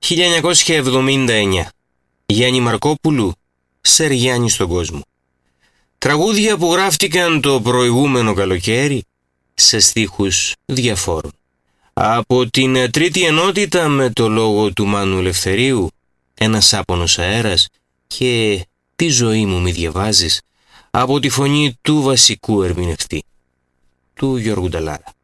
1979. Γιάννη Μαρκόπουλου, Σερ Γιάννη στον κόσμο. Τραγούδια που γράφτηκαν το προηγούμενο καλοκαίρι σε στίχους διαφόρων. Από την τρίτη ενότητα με το λόγο του Μάνου Ελευθερίου, ένας άπονος αέρας και «Τη ζωή μου μη διαβάζεις», από τη φωνή του βασικού ερμηνευτή, του Γιώργου Νταλάρα.